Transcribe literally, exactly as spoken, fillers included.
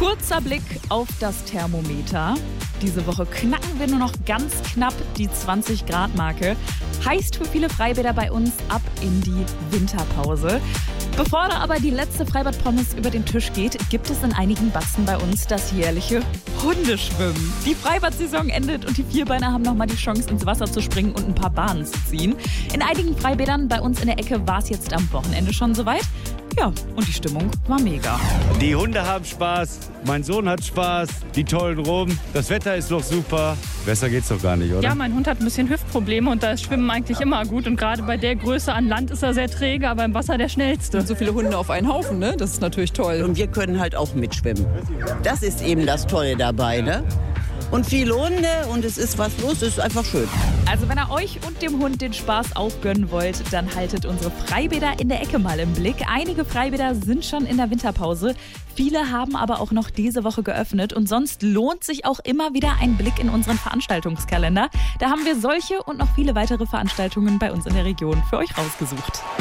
Kurzer Blick auf das Thermometer. Diese Woche knacken wir nur noch ganz knapp die zwanzig Grad Marke. Heißt für viele Freibäder bei uns ab in die Winterpause. Bevor da aber die letzte Freibad-Pommes über den Tisch geht, gibt es in einigen Batzen bei uns das jährliche Hundeschwimmen. Die Freibad-Saison endet und die Vierbeiner haben nochmal die Chance, ins Wasser zu springen und ein paar Bahnen zu ziehen. In einigen Freibädern bei uns in der Ecke war es jetzt am Wochenende schon soweit. Ja, und die Stimmung war mega. Die Hunde haben Spaß, mein Sohn hat Spaß, die tollen rum, das Wetter ist noch super. Besser geht's doch gar nicht, oder? Ja, mein Hund hat ein bisschen Hüftprobleme und da ist Schwimmen eigentlich immer gut. Und gerade bei der Größe an Land ist er sehr träge, aber im Wasser der schnellste. So viele Hunde auf einen Haufen, ne? Das ist natürlich toll. Und wir können halt auch mitschwimmen. Das ist eben das Tolle dabei, ne? Und viele Hunde und es ist was los, es ist einfach schön. Also wenn ihr euch und dem Hund den Spaß auch gönnen wollt, dann haltet unsere Freibäder in der Ecke mal im Blick. Einige Freibäder sind schon in der Winterpause. Viele haben aber auch noch diese Woche geöffnet und sonst lohnt sich auch immer wieder ein Blick in unseren Veranstaltungskalender. Da haben wir solche und noch viele weitere Veranstaltungen bei uns in der Region für euch rausgesucht.